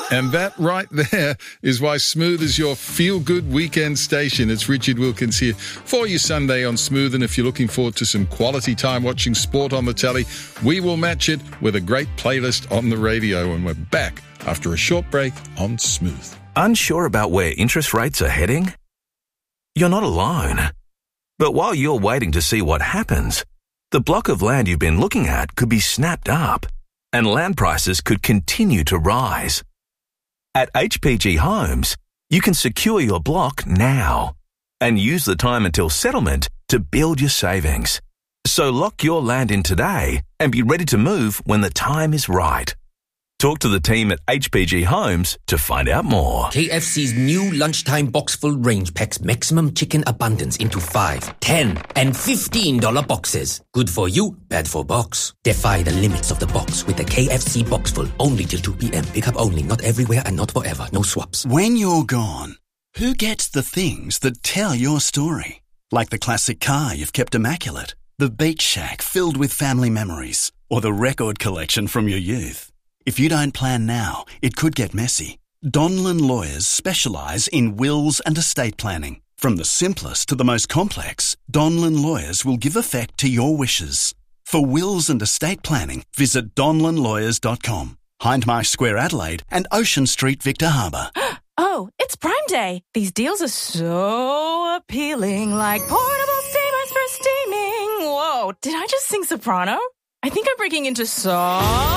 And that right there is why Smooth is your feel-good weekend station. It's Richard Wilkins here for you Sunday on Smooth. And if you're looking forward to some quality time watching sport on the telly, we will match it with a great playlist on the radio. And we're back after a short break on Smooth. Unsure about where interest rates are heading? You're not alone. But while you're waiting to see what happens, the block of land you've been looking at could be snapped up, and land prices could continue to rise. At HPG Homes, you can secure your block now and use the time until settlement to build your savings. So lock your land in today and be ready to move when the time is right. Talk to the team at HPG Homes to find out more. KFC's new lunchtime box full range packs maximum chicken abundance into $5, $10, and $15 boxes. Good for you, bad for box. Defy the limits of the box with the KFC box full. Only till 2 p.m. Pickup only, not everywhere and not forever. No swaps. When you're gone, who gets the things that tell your story? Like the classic car you've kept immaculate, the beach shack filled with family memories, or the record collection from your youth. If you don't plan now, it could get messy. Donlan Lawyers specialise in wills and estate planning. From the simplest to the most complex, Donlan Lawyers will give effect to your wishes. For wills and estate planning, visit donlanlawyers.com. Hindmarsh Square, Adelaide, and Ocean Street, Victor Harbour. Oh, it's Prime Day. These deals are so appealing, like portable steamers for steaming. Whoa, did I just sing soprano? I think I'm breaking into song.